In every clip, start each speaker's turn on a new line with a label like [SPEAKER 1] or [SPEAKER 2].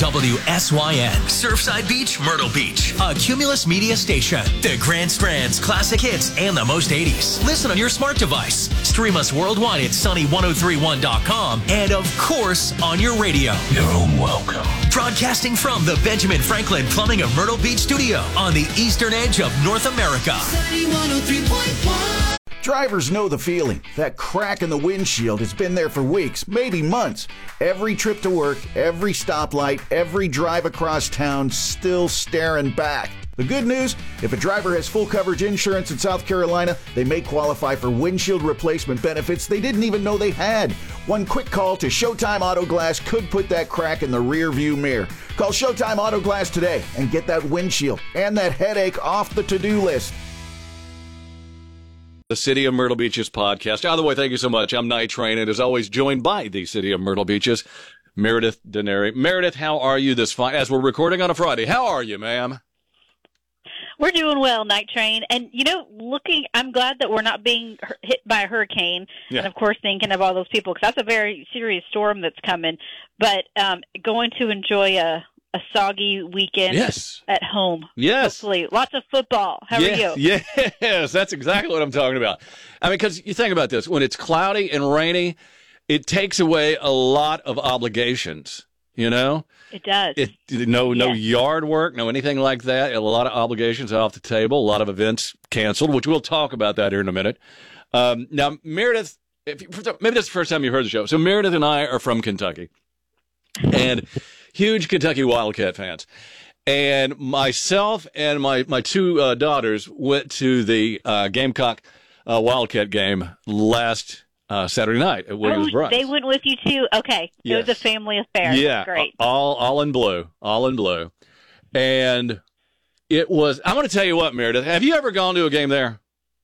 [SPEAKER 1] WSYN, Surfside Beach, Myrtle Beach, a Cumulus Media station. The Grand Strands, classic hits, and the most 80s. Listen on your smart device. Stream us worldwide at sunny1031.com and, of course, on your radio. You're welcome. Broadcasting from the Benjamin Franklin Plumbing of Myrtle Beach studio on the eastern edge of North America. Sunny 103.1.
[SPEAKER 2] Drivers know the feeling. That crack in the windshield has been there for weeks, maybe months. Every trip to work, every stoplight, every drive across town, still staring back. The good news, if a driver has full coverage insurance in South Carolina, they may qualify for windshield replacement benefits they didn't even know they had. One quick call to Showtime Auto Glass could put that crack in the rear view mirror. Call Showtime Auto Glass today and get that windshield and that headache off the to-do list.
[SPEAKER 3] The City of Myrtle Beaches podcast. By the way, thank you so much. I'm Night Train, and as always, joined by the City of Myrtle Beaches, Meredith Denary. Meredith, how are you this fine? As we're recording on a Friday, how are you, ma'am?
[SPEAKER 4] We're doing well, Night Train. And, I'm glad that we're not being hit by a hurricane. Yeah. And, of course, thinking of all those people, because that's a very serious storm that's coming. But going to enjoy a soggy weekend at home.
[SPEAKER 3] Yes.
[SPEAKER 4] Hopefully. Lots of football. How are you?
[SPEAKER 3] Yes, that's exactly what I'm talking about. I mean, because you think about this. When it's cloudy and rainy, it takes away a lot of obligations, you know?
[SPEAKER 4] It does.
[SPEAKER 3] No yard work, no anything like that. A lot of obligations off the table, a lot of events canceled, which we'll talk about that here in a minute. Now, Meredith, maybe that's the first time you've heard the show. So Meredith and I are from Kentucky. And huge Kentucky Wildcat fans. And myself and my two daughters went to the Gamecock Wildcat game last Saturday night at Williams-Brice.
[SPEAKER 4] They went with you too? Okay. Yes. It was a family affair.
[SPEAKER 3] Yeah.
[SPEAKER 4] Great.
[SPEAKER 3] All in blue. All in blue. And it was, I'm going to tell you what, Meredith, have you ever gone to a game there?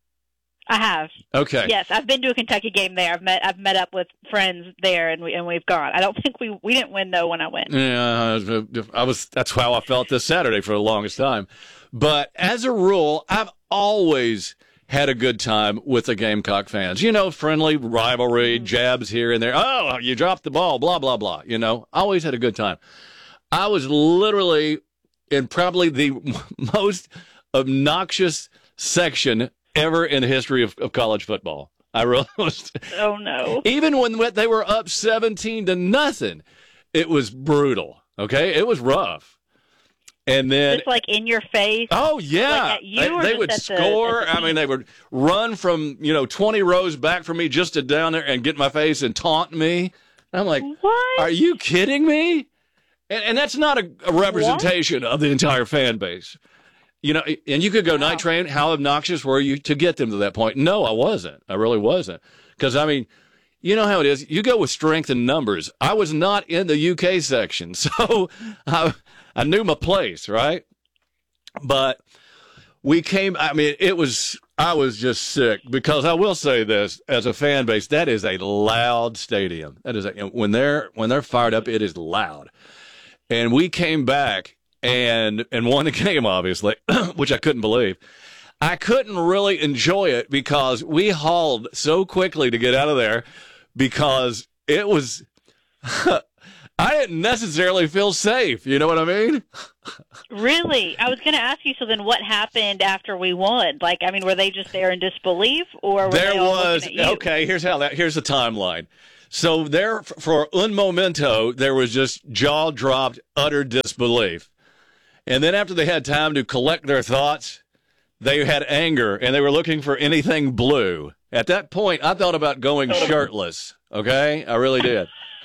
[SPEAKER 4] I have.
[SPEAKER 3] Okay.
[SPEAKER 4] Yes, I've been to a Kentucky game there. I've met up with friends there, and we've gone. I don't think we didn't win though when I went.
[SPEAKER 3] Yeah, that's how I felt this Saturday for the longest time. But as a rule, I've always had a good time with the Gamecock fans. You know, friendly rivalry, jabs here and there. Oh, you dropped the ball, blah blah blah. You know, always had a good time. I was literally in probably the most obnoxious section ever in the history of college football. I really was.
[SPEAKER 4] Oh, no.
[SPEAKER 3] Even when they were up 17-0, it was brutal, okay? It was rough. And then...
[SPEAKER 4] Just like in your face?
[SPEAKER 3] Oh, yeah.
[SPEAKER 4] Like
[SPEAKER 3] they would score. They would run from, 20 rows back from me just to down there and get in my face and taunt me. And I'm like,
[SPEAKER 4] what?
[SPEAKER 3] Are you kidding me? And that's not a representation of the entire fan base. And you could go, Night Train, how obnoxious were you to get them to that point? No, I wasn't. I really wasn't. Because, you know how it is. You go with strength in numbers. I was not in the UK section, so I knew my place, right? But we came, I was just sick because I will say this, as a fan base, that is a loud stadium. That is when they're fired up, it is loud. And we came back and won the game, obviously, which I couldn't believe. I couldn't really enjoy it because we hauled so quickly to get out of there because it was I didn't necessarily feel safe. You know what I mean?
[SPEAKER 4] Really? I was going to ask you, so then what happened after we won? Were they just there in disbelief, or were they all looking at you?
[SPEAKER 3] Okay, here's the timeline. So there, for un momento, there was just jaw-dropped, utter disbelief. And then after they had time to collect their thoughts, they had anger, and they were looking for anything blue. At that point, I thought about going shirtless, okay? I really did.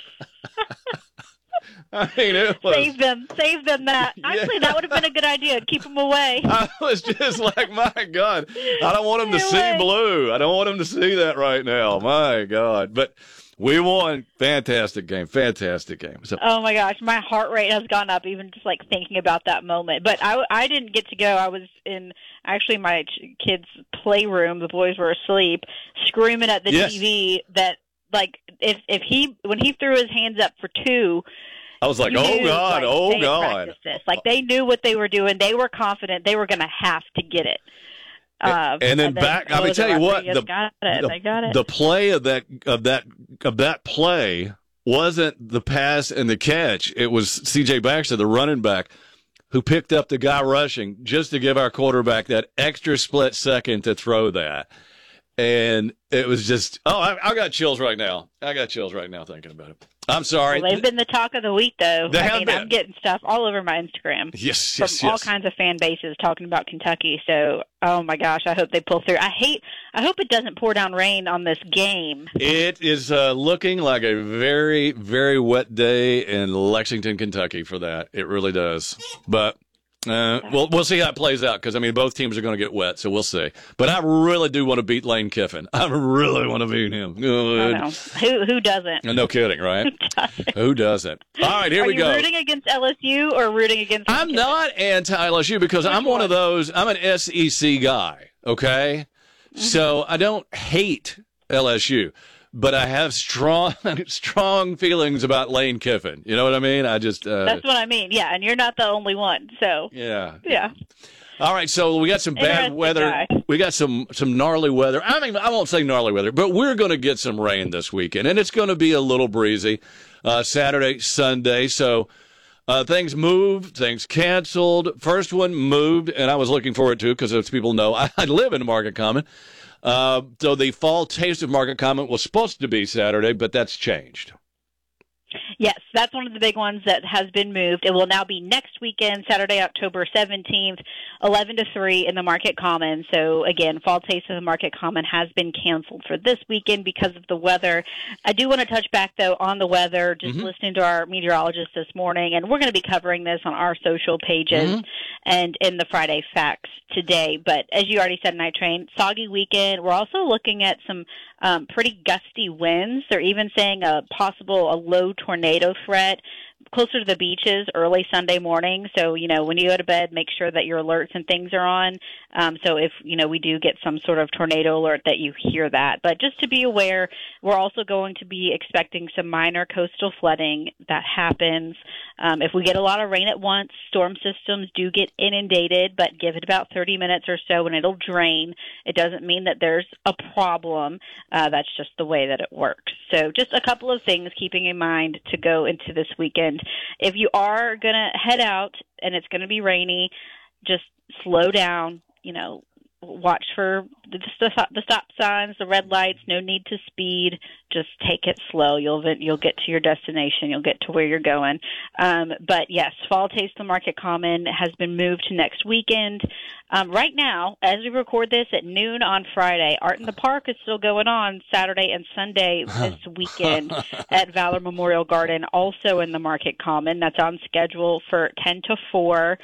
[SPEAKER 3] It was...
[SPEAKER 4] Save them that. Actually, that would have been a good idea. Keep them away.
[SPEAKER 3] I was just like, my God, I don't want them to see blue. I don't want them to see that right now. My God. But we won. Fantastic game. So,
[SPEAKER 4] oh, my gosh. My heart rate has gone up even just thinking about that moment. But I didn't get to go. I was in actually my kids' playroom. The boys were asleep, screaming at the TV that, when he threw his hands up for two,
[SPEAKER 3] I was like, oh, God, oh, God.
[SPEAKER 4] They knew what they were doing. They were confident they were going to have to get it.
[SPEAKER 3] And then back, I mean, tell you what, the play of that play wasn't the pass and the catch. It was C.J. Baxter, the running back, who picked up the guy rushing just to give our quarterback that extra split second to throw that. And it was just, I got chills right now. I got chills right now thinking about it. I'm sorry.
[SPEAKER 4] Well, they've been the talk of the week, though. I'm getting stuff all over my Instagram.
[SPEAKER 3] Yes.
[SPEAKER 4] All kinds of fan bases talking about Kentucky. So, oh my gosh, I hope they pull through. I hope it doesn't pour down rain on this game.
[SPEAKER 3] It is looking like a very, very wet day in Lexington, Kentucky for that. It really does. But we'll see how it plays out because, both teams are going to get wet, so we'll see. But I really do want to beat Lane Kiffin. I really want to beat him. Good.
[SPEAKER 4] I know. Who doesn't?
[SPEAKER 3] No kidding, right? Who doesn't? All right, here we go.
[SPEAKER 4] Are you rooting against LSU or rooting against
[SPEAKER 3] I'm
[SPEAKER 4] Kiffin?
[SPEAKER 3] not anti-LSU because I'm one of those. I'm an SEC guy, okay? Mm-hmm. So I don't hate LSU. But I have strong feelings about Lane Kiffin. You know what I mean? That's
[SPEAKER 4] what I mean. Yeah, and you're not the only one. So
[SPEAKER 3] yeah. All right, so we got some bad weather.
[SPEAKER 4] Guy.
[SPEAKER 3] We got some gnarly weather. I won't say gnarly weather, but we're going to get some rain this weekend, and it's going to be a little breezy Saturday, Sunday. So things moved, things canceled. First one moved, and I was looking forward to it because, as people know, I live in Market Common. So the fall taste of Market Common was supposed to be Saturday, but that's changed.
[SPEAKER 4] Yes, that's one of the big ones that has been moved. It will now be next weekend, Saturday, October 17th, 11 to 3 in the Market Common. So, again, Fall Taste of the Market Common has been canceled for this weekend because of the weather. I do want to touch back, though, on the weather, just listening to our meteorologist this morning, and we're going to be covering this on our social pages and in the Friday Facts today. But as you already said, Night Train, soggy weekend. We're also looking at some pretty gusty winds. They're even saying a low tornado threat closer to the beaches early Sunday morning. So, when you go to bed, make sure that your alerts and things are on. So if, we do get some sort of tornado alert that you hear that. But just to be aware, we're also going to be expecting some minor coastal flooding that happens. If we get a lot of rain at once, storm systems do get inundated, but give it about 30 minutes or so and it'll drain. It doesn't mean that there's a problem. That's just the way that it works. So just a couple of things keeping in mind to go into this weekend. If you are going to head out and it's going to be rainy, just slow down, watch for the stop signs, the red lights, no need to speed. Just take it slow. You'll get to your destination. You'll get to where you're going. But yes, Fall Taste of the Market Common has been moved to next weekend. Right now, as we record this at noon on Friday, Art in the Park is still going on Saturday and Sunday this weekend at Valor Memorial Garden, also in the Market Common. That's on schedule for 10 to 4.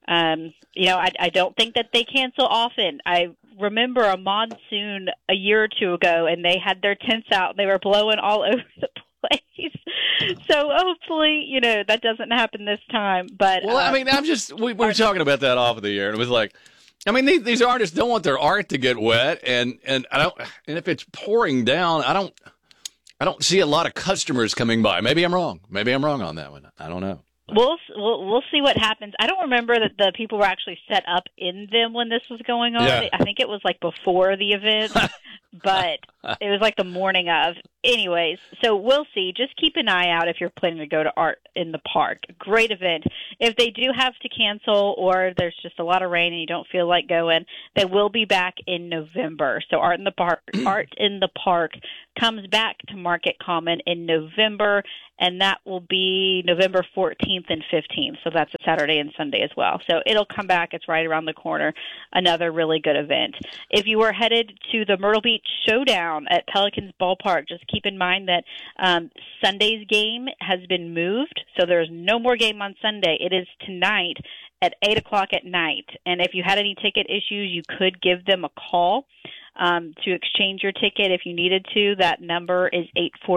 [SPEAKER 4] I don't think that they cancel often. I remember a monsoon a year or two ago, and they had their tents out. And they were blowing all over the place. So hopefully, that doesn't happen this time. But
[SPEAKER 3] well, we were talking about that off of the air, and it was like, these artists don't want their art to get wet, and if it's pouring down, I don't see a lot of customers coming by. Maybe I'm wrong. Maybe I'm wrong on that one. I don't know.
[SPEAKER 4] We'll see what happens. I don't remember that the people were actually set up in them when this was going on. Yeah. I think it was like before the event, but it was like the morning of. Anyways, so we'll see. Just keep an eye out if you're planning to go to Art in the Park. Great event. If they do have to cancel or there's just a lot of rain and you don't feel like going, they will be back in November. So Art in the Park comes back to Market Common in November, and that will be November 14th and 15th. So that's a Saturday and Sunday as well. So it'll come back. It's right around the corner. Another really good event. If you were headed to the Myrtle Beach Showdown at Pelicans Ballpark, just keep in mind that Sunday's game has been moved. So there's no more game on Sunday. It is tonight at 8 o'clock at night. And if you had any ticket issues, you could give them a call to exchange your ticket if you needed to. That number is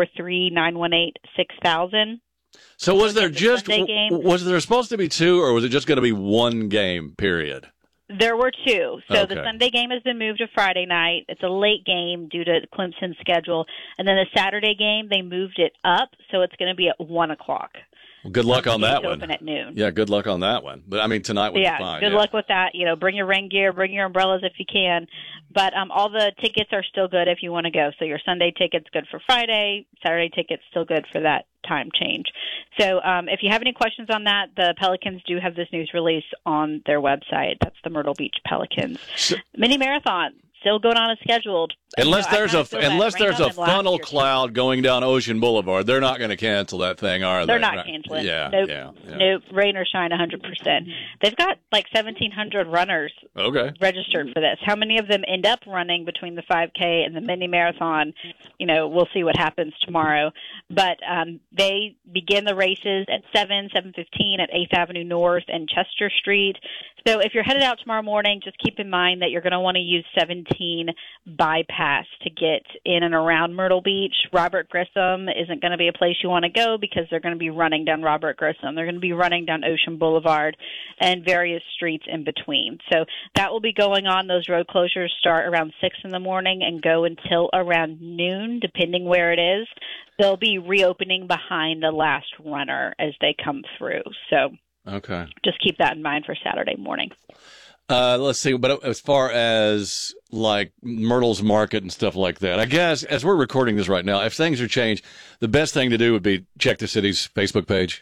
[SPEAKER 4] 843-918-6000.
[SPEAKER 3] So was there supposed to be two, or was it just going to be one game, period?
[SPEAKER 4] There were two. So The Sunday game has been moved to Friday night. It's a late game due to Clemson's schedule. And then the Saturday game, they moved it up, so it's going to be at 1 o'clock.
[SPEAKER 3] Well, good luck on that one.
[SPEAKER 4] Open at noon.
[SPEAKER 3] Yeah, good luck on that one. But I mean, tonight would be fine.
[SPEAKER 4] Good luck with that. Bring your rain gear, bring your umbrellas if you can. But all the tickets are still good if you want to go. So your Sunday ticket's good for Friday. Saturday ticket's still good for that time change. So if you have any questions on that, the Pelicans do have this news release on their website. That's the Myrtle Beach Pelicans. Mini marathon. Still going on as scheduled.
[SPEAKER 3] Unless there's a funnel cloud going down Ocean Boulevard, they're not going to cancel that thing, are they?
[SPEAKER 4] They're not canceling. Nope. Rain or shine, 100%. They've got like 1,700 runners registered for this. How many of them end up running between the 5K and the mini marathon? We'll see what happens tomorrow. But they begin the races at 7:15 at 8th Avenue North and Chester Street. So if you're headed out tomorrow morning, just keep in mind that you're going to want to use 17 bypass to get in and around Myrtle Beach. Robert Grissom isn't going to be a place you want to go because they're going to be running down Robert Grissom. They're going to be running down Ocean Boulevard and various streets in between. So that will be going on. Those road closures start around 6 in the morning and go until around noon, depending where it is. They'll be reopening behind the last runner as they come through. So just keep that in mind for Saturday morning.
[SPEAKER 3] Let's see. But as far as like Myrtle's Market and stuff like that, I guess as we're recording this right now, if things are changed, the best thing to do would be check the city's Facebook page.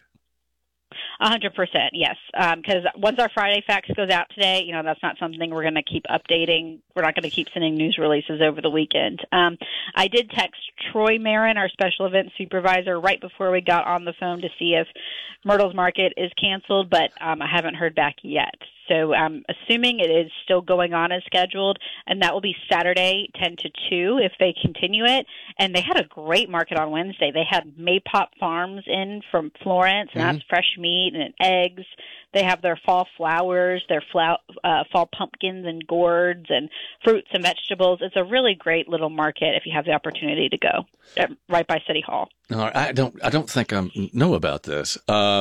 [SPEAKER 4] 100%, yes. Because once our Friday fax goes out today, that's not something we're going to keep updating. We're not going to keep sending news releases over the weekend. I did text Troy Marin, our special events supervisor, right before we got on the phone to see if Myrtle's Market is canceled, but I haven't heard back yet. So I'm assuming it is still going on as scheduled, and that will be Saturday 10 to 2 if they continue it. And they had a great market on Wednesday. They had Maypop Farms in from Florence, and that's fresh meat and eggs. They have their fall flowers, their fall pumpkins and gourds and fruits and vegetables. It's a really great little market if you have the opportunity to go right by City Hall.
[SPEAKER 3] No, I don't think I know about this.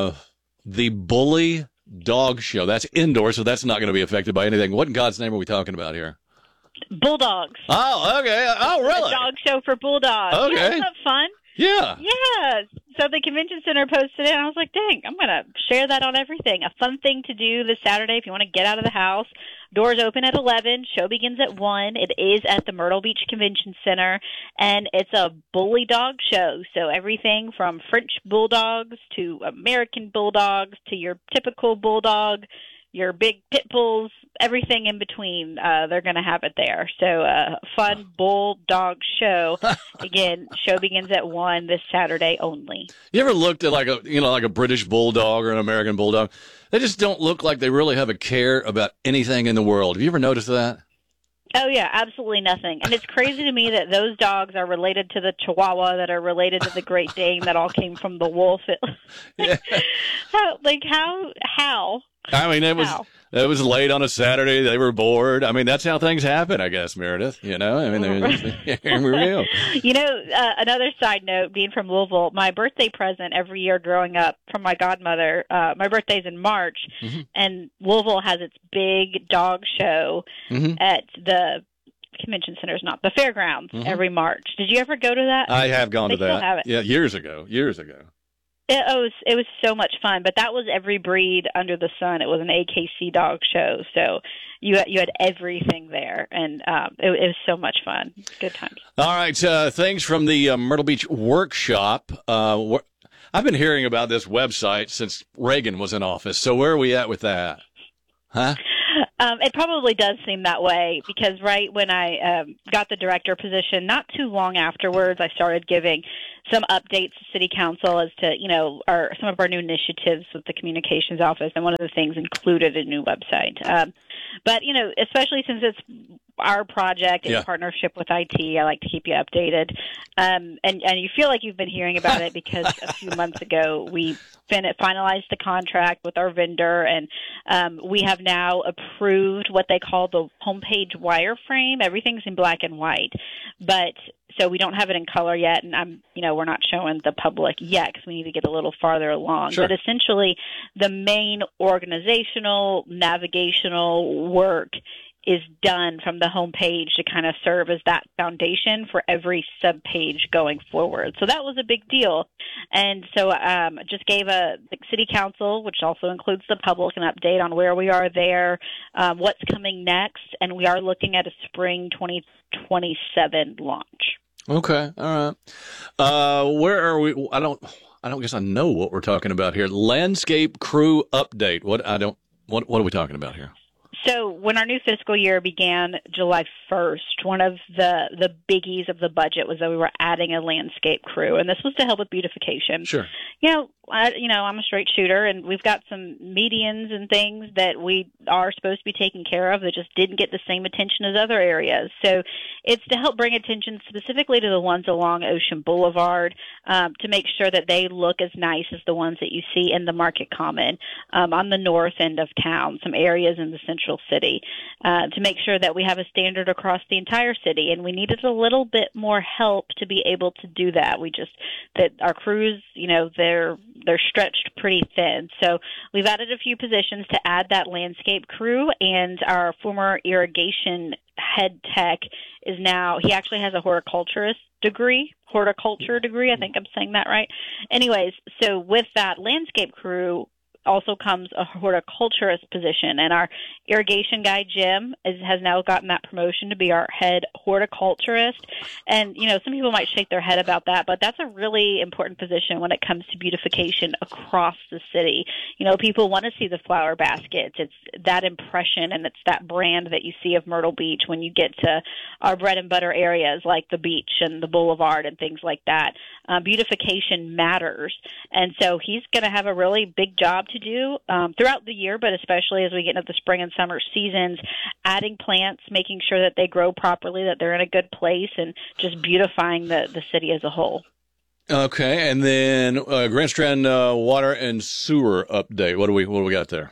[SPEAKER 3] The Bully Dog Show. That's indoor, so that's not going to be affected by anything. What in God's name are we talking about here?
[SPEAKER 4] Bulldogs.
[SPEAKER 3] Oh, okay. Oh, really?
[SPEAKER 4] A dog show for bulldogs.
[SPEAKER 3] Okay.
[SPEAKER 4] Yeah, isn't that fun?
[SPEAKER 3] Yeah.
[SPEAKER 4] Yeah. So the convention center posted it, and I was like, dang, I'm going to share that on everything. A fun thing to do this Saturday if you want to get out of the house. Doors open at 11. Show begins at 1. It is at the Myrtle Beach Convention Center, and it's a bully dog show. So everything from French bulldogs to American bulldogs to your typical bulldog, your big pit bulls, everything in between. They're going to have it there. So fun bulldog show. Again, show begins at 1 this Saturday only.
[SPEAKER 3] You ever looked at like a British bulldog or an American bulldog? They just don't look like they really have a care about anything in the world. Have you ever noticed that?
[SPEAKER 4] Oh, yeah, absolutely nothing. And it's crazy to me that those dogs are related to the Chihuahua, that are related to the Great Dane, that all came from the wolf. How?
[SPEAKER 3] I mean, it was late on a Saturday. They were bored. I mean, that's how things happen, I guess, Meredith. I mean, here we go.
[SPEAKER 4] Another side note, being from Louisville, my birthday present every year growing up from my godmother, my birthday's in March, and Louisville has its big dog show at the convention center, not the fairgrounds, every March. Did you ever go to that?
[SPEAKER 3] I have gone to that.
[SPEAKER 4] Still have it.
[SPEAKER 3] Yeah, years ago.
[SPEAKER 4] It was so much fun, but that was every breed under the sun. It was an AKC dog show, so you had everything there, and it was so much fun. Good times.
[SPEAKER 3] All right, things from the Myrtle Beach Workshop. I've been hearing about this website since Reagan was in office, so where are we at with that? Huh?
[SPEAKER 4] It probably does seem that way because right when I got the director position, not too long afterwards, I started giving some updates to City Council as to, some of our new initiatives with the communications office, and one of the things included a new website. But, especially since it's our project in partnership with IT, I like to keep you updated. And you feel like you've been hearing about it because a few months ago we finalized the contract with our vendor, and we have now approved what they call the homepage wireframe. Everything's in black and white, but so we don't have it in color yet, and we're not showing the public yet because we need to get a little farther along.
[SPEAKER 3] Sure.
[SPEAKER 4] But essentially, the main organizational, navigational work is done from the homepage to kind of serve as that foundation for every subpage going forward. So that was a big deal. And so just gave the City Council, which also includes the public, an update on where we are there, what's coming next, and we are looking at a spring 2027 launch.
[SPEAKER 3] Okay, all right. Where are we? I don't guess I know what we're talking about here. Landscape crew update. What are we talking about here?
[SPEAKER 4] So when our new fiscal year began July 1st, one of the biggies of the budget was that we were adding a landscape crew, and this was to help with beautification.
[SPEAKER 3] Sure.
[SPEAKER 4] I'm a straight shooter, and we've got some medians and things that we are supposed to be taking care of that just didn't get the same attention as other areas. So it's to help bring attention specifically to the ones along Ocean Boulevard, to make sure that they look as nice as the ones that you see in the Market Common, on the north end of town, some areas in the central city, to make sure that we have a standard across the entire city. And we needed a little bit more help to be able to do that. That our crews, they're stretched pretty thin. So we've added a few positions to add that landscape crew, and our former irrigation head tech is now, he actually has a horticulture degree, I think I'm saying that right. Anyways, so with that landscape crew also comes a horticulturist position, and our irrigation guy Jim has now gotten that promotion to be our head horticulturist. And some people might shake their head about that, but that's a really important position when it comes to beautification across the city. People want to see the flower baskets. It's that impression, and it's that brand that you see of Myrtle Beach when you get to our bread and butter areas like the beach and the boulevard and things like that. Beautification matters, and so he's going to have a really big job to do throughout the year, but especially as we get into the spring and summer seasons, adding plants, making sure that they grow properly, that they're in a good place, and just beautifying the city as a whole.
[SPEAKER 3] Okay, and then Grand Strand water and sewer update. What do we got there?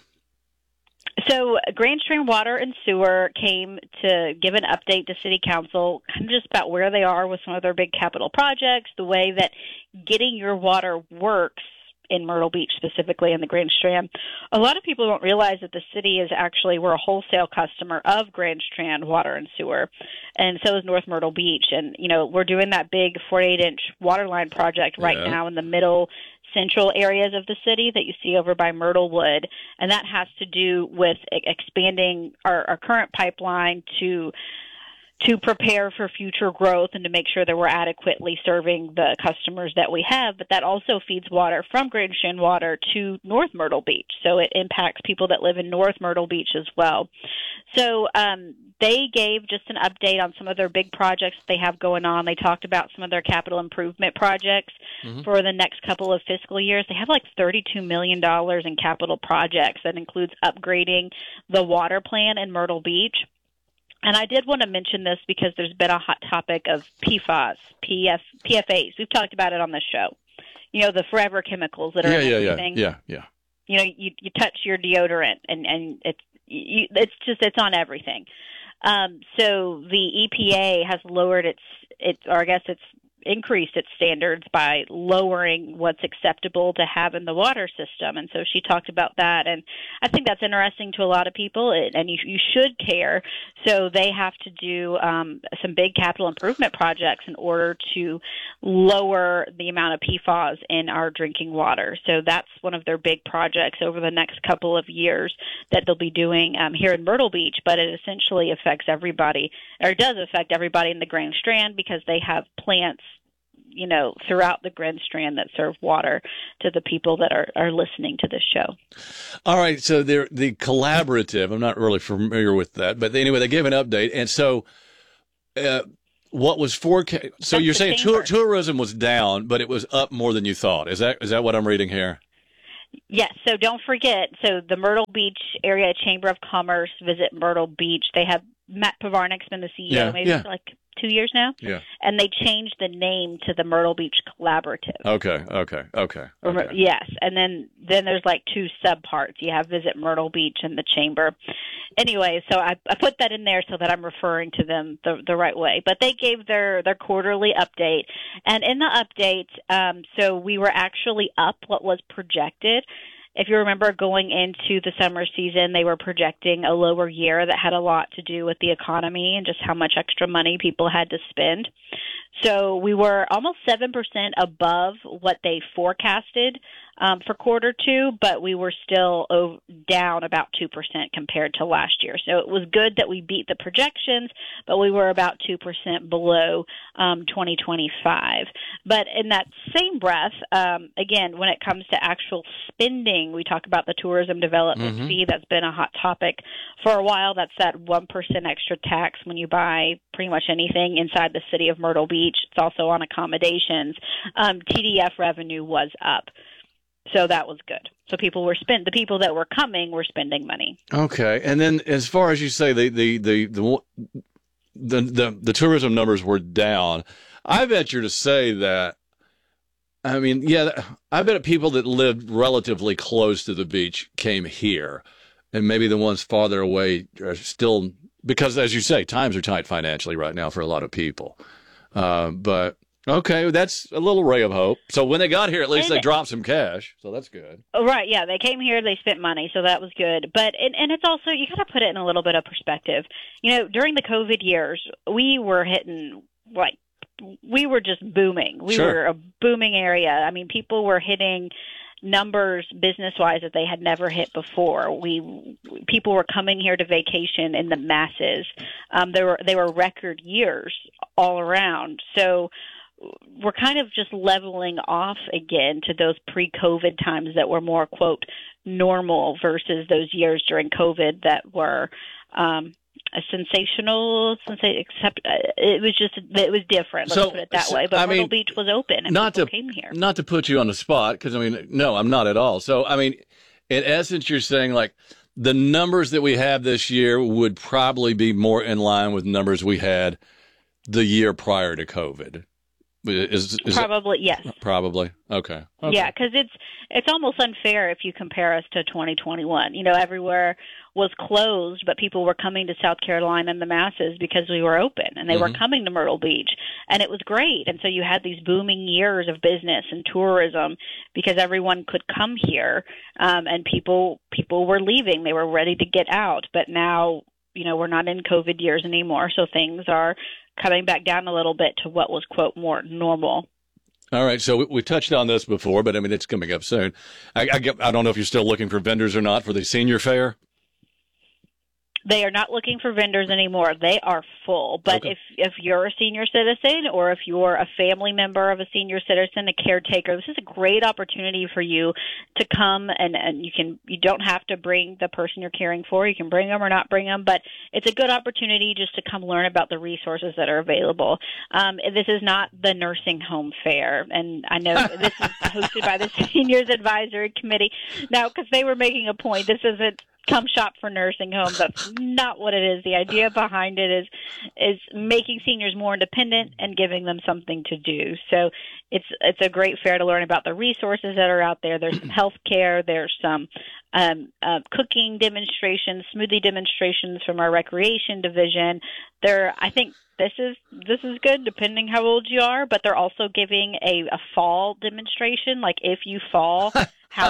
[SPEAKER 4] So Grand Strand Water and Sewer came to give an update to City Council, kind of just about where they are with some of their big capital projects, the way that getting your water works in Myrtle Beach, specifically in the Grand Strand. A lot of people don't realize that the city is actually, we're a wholesale customer of Grand Strand Water and Sewer, and so is North Myrtle Beach. And, we're doing that big 48-inch water line project right now in the middle central areas of the city that you see over by Myrtlewood, and that has to do with expanding our current pipeline to prepare for future growth and to make sure that we're adequately serving the customers that we have. But that also feeds water from Grand Strand Water to North Myrtle Beach, so it impacts people that live in North Myrtle Beach as well. So they gave just an update on some of their big projects that they have going on. They talked about some of their capital improvement projects for the next couple of fiscal years. They have like $32 million in capital projects. That includes upgrading the water plant in Myrtle Beach. And I did want to mention this because there's been a hot topic of PFAS, PFAs. We've talked about it on this show. The forever chemicals that are in everything.
[SPEAKER 3] Yeah.
[SPEAKER 4] You touch your deodorant, and it's on everything. So the EPA has lowered it's increased its standards by lowering what's acceptable to have in the water system. And so she talked about that, and I think that's interesting to a lot of people, and you should care. So they have to do some big capital improvement projects in order to lower the amount of PFAS in our drinking water. So that's one of their big projects over the next couple of years that they'll be doing here in Myrtle Beach, but it essentially affects everybody, or does affect everybody in the Grand Strand, because they have plants throughout the Grand Strand that serve water to the people that are listening to this show.
[SPEAKER 3] All right, so the collaborative, I'm not really familiar with that, but anyway, they gave an update, and so what was forecast? So you're saying tourism was down, but it was up more than you thought. Is that what I'm reading here?
[SPEAKER 4] Yes, so don't forget, so the Myrtle Beach Area Chamber of Commerce Visit Myrtle Beach. They have Matt Pavarnik's been the CEO for like 2 years now.
[SPEAKER 3] Yeah.
[SPEAKER 4] And they changed the name to the Myrtle Beach Collaborative.
[SPEAKER 3] Okay.
[SPEAKER 4] Yes. And then there's like two subparts. You have Visit Myrtle Beach and the Chamber. Anyway, so I put that in there so that I'm referring to them the right way. But they gave their quarterly update. And in the update, so we were actually up what was projected. if you remember going into the summer season, they were projecting a lower year that had a lot to do with the economy and just how much extra money people had to spend. So we were almost 7% above what they forecasted for quarter two, but we were still down about 2% compared to last year. So it was good that we beat the projections, but we were about 2% below 2025. But in that same breath, again, when it comes to actual spending, we talk about the tourism development fee. That's been a hot topic for a while. That's that 1% extra tax when you buy pretty much anything inside the city of Myrtle Beach. It's also on accommodations. TDF revenue was up. So that was good. So the people that were coming were spending money.
[SPEAKER 3] Okay, and then as far as you say, the tourism numbers were down. I venture to say that. I mean, yeah, I bet people that lived relatively close to the beach came here, and maybe the ones farther away are still, because as you say, times are tight financially right now for a lot of people. But. Okay, that's a little ray of hope. So when they got here, at least they dropped some cash, so that's good.
[SPEAKER 4] Right, yeah, they came here, they spent money, so that was good. But and it's also, you got to put it in a little bit of perspective. You know, during the COVID years, we were hitting, we were just booming. We were a booming area. I mean, people were hitting numbers business-wise that they had never hit before. People were coming here to vacation in the masses. They were record years all around. So we're kind of just leveling off again to those pre-COVID times that were more, quote, normal versus those years during COVID that were sensational, except it was different. Let's put it that way. But Myrtle Beach was open and people came here.
[SPEAKER 3] Not to put you on the spot, because, I mean, no, I'm not at all. So, I mean, in essence, you're saying, like, the numbers that we have this year would probably be more in line with numbers we had the year prior to COVID. Is
[SPEAKER 4] probably yes.
[SPEAKER 3] Probably okay.
[SPEAKER 4] Yeah, because it's almost unfair if you compare us to 2021. You know, everywhere was closed, but people were coming to South Carolina in the masses because we were open, and they were coming to Myrtle Beach, and it was great. And so you had these booming years of business and tourism because everyone could come here, and people were leaving. They were ready to get out, but now, you know, we're not in COVID years anymore, so things are coming back down a little bit to what was, quote, more normal.
[SPEAKER 3] All right, so we touched on this before, but I mean, it's coming up soon. I don't know if you're still looking for vendors or not for the senior fair.
[SPEAKER 4] They are not looking for vendors anymore. They are full. But
[SPEAKER 3] Okay.
[SPEAKER 4] if you're a senior citizen, or if you're a family member of a senior citizen, a caretaker, this is a great opportunity for you to come, and you don't have to bring the person you're caring for. You can bring them or not bring them, but it's a good opportunity just to come learn about the resources that are available. This is not the nursing home fair, and I know this is hosted by the Seniors Advisory Committee. Now, because they were making a point, this isn't come shop for nursing homes. That's not what it is. The idea behind it is making seniors more independent and giving them something to do. So it's a great fair to learn about the resources that are out there. There's some health care. There's some cooking demonstrations, smoothie demonstrations from our recreation division. I think this is good depending how old you are, but they're also giving a fall demonstration, like if you fall, how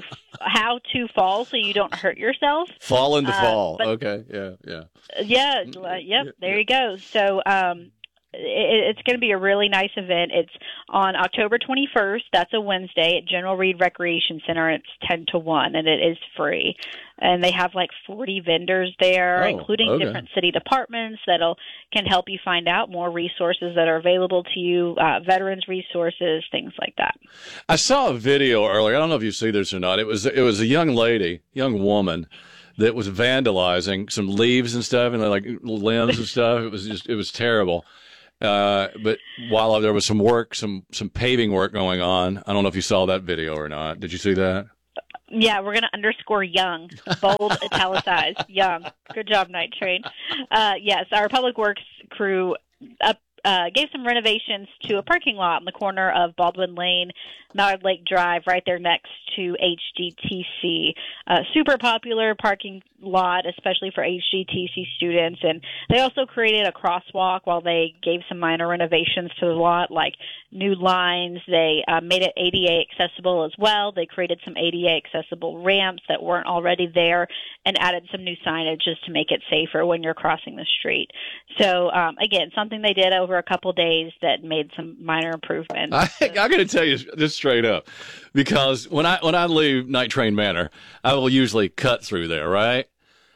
[SPEAKER 4] to fall so you don't hurt yourself.
[SPEAKER 3] Fall into fall. Okay. Yeah.
[SPEAKER 4] Yep. There you go. So it's going to be a really nice event. It's on October 21st. That's a Wednesday at General Reed Recreation Center. It's 10 to 1, and it is free. And they have like 40 vendors there, including different city departments can help you find out more resources that are available to you, veterans resources, things like that. I
[SPEAKER 3] saw a video earlier. I don't know if you see this or not. It was a young woman that was vandalizing some leaves and stuff, and like limbs and stuff. It was terrible. But while there was some paving work going on, I don't know if you saw that video or not. Did you see that? Yeah, we're going to underscore young, bold, italicized, young. Good job, Night Train. Yes, our public works crew gave some renovations to a parking lot in the corner of Baldwin Lane, Mallard Lake Drive, right there next to HDTC. Super popular parking
[SPEAKER 4] lot, especially for HGTC students. And they also created a crosswalk while they gave some minor renovations to the lot, like new lines. They made it ADA accessible as well. They created some ADA accessible ramps that weren't already there and added some new signage just to make it safer when you're crossing the street. So, again, something they did over a couple days that made some minor improvements.
[SPEAKER 3] I got to tell you this straight up, because when I leave Night Train Manor, I will usually cut through there, right?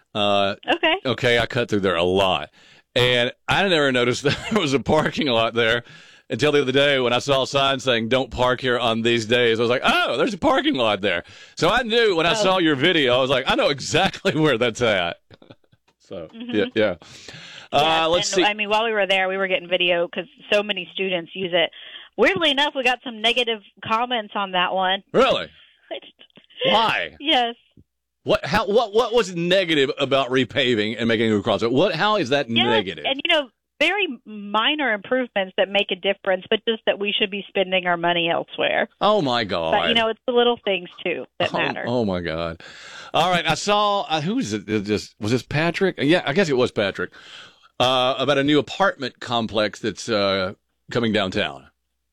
[SPEAKER 3] Okay, I cut through there a lot. And I never noticed that there was a parking lot there until the other day when I saw a sign saying, "Don't park here on these days." I was like, oh, there's a parking lot there. So I knew when I saw your video, I was like, I know exactly where that's at. So, yeah. Let's see.
[SPEAKER 4] I mean, while we were there, we were getting video because so many students use it. Weirdly enough, we got some negative comments on that one.
[SPEAKER 3] Really? Why?
[SPEAKER 4] Yes.
[SPEAKER 3] What was negative about repaving and making a crosswalk? How is that negative?
[SPEAKER 4] And very minor improvements that make a difference, but just that we should be spending our money elsewhere.
[SPEAKER 3] Oh my God!
[SPEAKER 4] But it's the little things too that matter.
[SPEAKER 3] Oh my God! All right, I saw who is it? Was this Patrick? Yeah, I guess it was Patrick. About a new apartment complex that's coming downtown.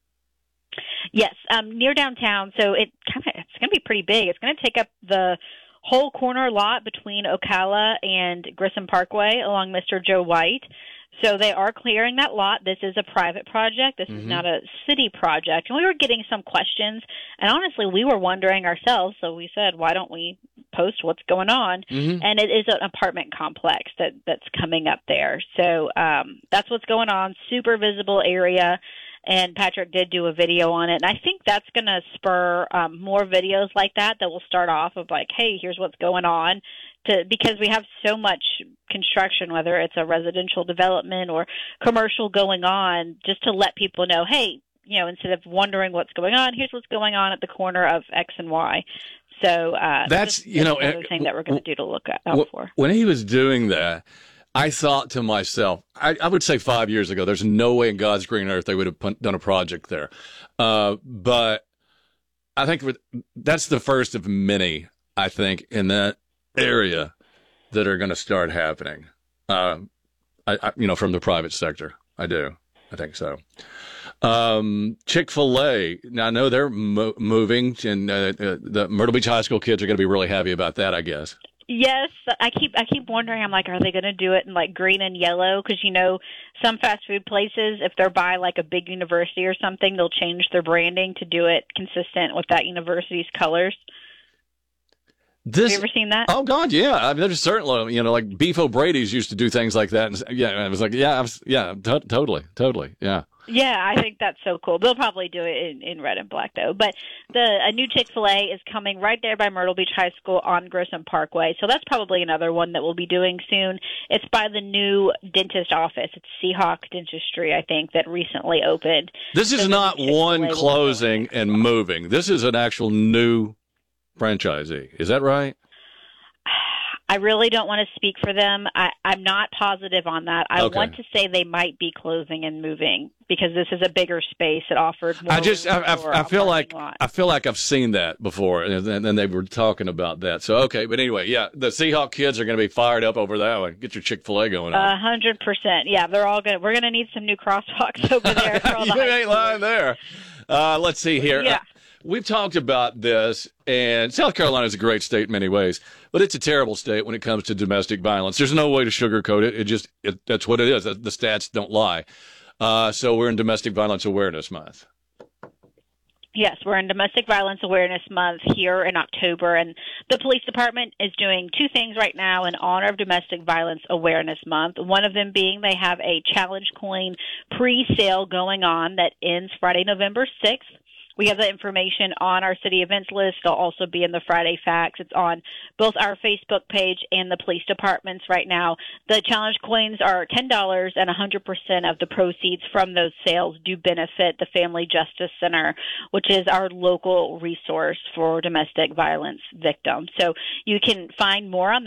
[SPEAKER 4] Yes, near downtown. So it's going to be pretty big. It's going to take up the whole corner lot between Ocala and Grissom Parkway along Mr. Joe White. So they are clearing that lot. This is a private project. This is not a city project. And we were getting some questions. And honestly, we were wondering ourselves. So we said, why don't we post what's going on? And it is an apartment complex that's coming up there. So that's what's going on. Super visible area. And Patrick did do a video on it. And I think that's going to spur more videos like that will start off of like, hey, here's what's going on. Because we have so much construction, whether it's a residential development or commercial going on, just to let people know, hey, instead of wondering what's going on, here's what's going on at the corner of X and Y. So that's another thing that we're going to do to look out for. When
[SPEAKER 3] he was doing that, I thought to myself, I would say 5 years ago, there's no way in God's green earth they would have done a project there. But I think that's the first of many, I think, in that area that are going to start happening, from the private sector. I think so. Chick-fil-A. Now I know they're moving, and the Myrtle Beach High School kids are going to be really happy about that, I guess.
[SPEAKER 4] Yes, I keep wondering. I'm like, are they going to do it in like green and yellow? Because some fast food places, if they're by like a big university or something, they'll change their branding to do it consistent with that university's colors. Have you ever seen that?
[SPEAKER 3] Oh God, yeah. I mean, there's certainly, like Beef O'Brady's used to do things like that, and I was like, totally, yeah.
[SPEAKER 4] Yeah, I think that's so cool. They'll probably do it in red and black though. But a new Chick-fil-A is coming right there by Myrtle Beach High School on Grissom Parkway. So that's probably another one that we'll be doing soon. It's by the new dentist office. It's Seahawk Dentistry, I think, that recently opened.
[SPEAKER 3] This is not one closing and moving. This is an actual new franchisee. Is that right?
[SPEAKER 4] I really don't want to speak for them. I'm not positive on that. I want to say they might be closing and moving because this is a bigger space that offered more.
[SPEAKER 3] I feel like I've seen that before, and they were talking about that. So okay, but anyway, yeah, the Seahawk kids are going to be fired up over that one. Get your Chick-fil-A going on.
[SPEAKER 4] 100%. Yeah, they're all good. We're going to need some new crosswalks over there. For all
[SPEAKER 3] you ain't lying there. Let's see here.
[SPEAKER 4] Yeah.
[SPEAKER 3] We've talked about this, and South Carolina is a great state in many ways, but it's a terrible state when it comes to domestic violence. There's no way to sugarcoat it. That's what it is. The stats don't lie. So we're in Domestic Violence Awareness Month.
[SPEAKER 4] Yes, we're in Domestic Violence Awareness Month here in October, and the police department is doing two things right now in honor of Domestic Violence Awareness Month. One of them being they have a challenge coin pre-sale going on that ends Friday, November 6th. We have the information on our city events list. It'll also be in the Friday Facts. It's on both our Facebook page and the police departments right now. The challenge coins are $10, and 100% of the proceeds from those sales do benefit the Family Justice Center, which is our local resource for domestic violence victims. So you can find more on